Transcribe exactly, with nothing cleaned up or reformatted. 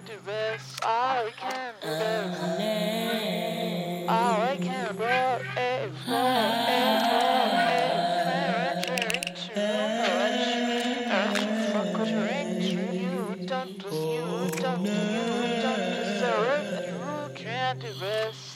can't do this. I can't do this. I can't do it. Fuck what you're into. You don't, you don't, you don't deserve it. You can't do this.